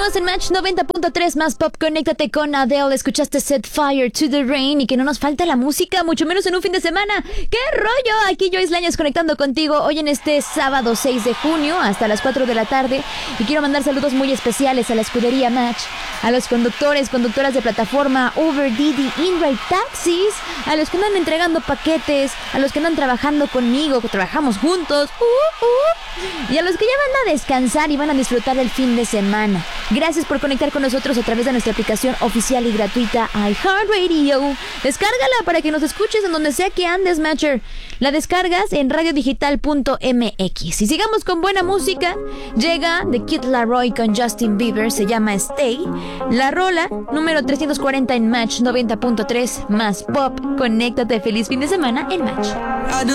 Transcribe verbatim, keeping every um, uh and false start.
Seguimos en Match noventa punto tres más pop. Conéctate con Adele. Escuchaste Set Fire to the Rain. Y que no nos falta la música, mucho menos en un fin de semana. ¡Qué rollo! Aquí Joyce Lañez conectando contigo hoy en este sábado seis de junio hasta las cuatro de la tarde. Y quiero mandar saludos muy especiales a la escudería Match, a los conductores, conductoras de plataforma Uber, Didi, InRide Taxis, a los que andan entregando paquetes, a los que andan trabajando conmigo, que trabajamos juntos, uh, uh, y a los que ya van a descansar y van a disfrutar el fin de semana. Gracias por conectar con nosotros a través de nuestra aplicación oficial y gratuita iHeartRadio. Descárgala para que nos escuches en donde sea que andes, Matcher. La descargas en radio digital punto m x. Y sigamos con buena música. Llega The Kid Laroi con Justin Bieber, se llama Stay. La rola número trescientos cuarenta en Match noventa punto tres más pop. Conéctate, feliz fin de semana en Match.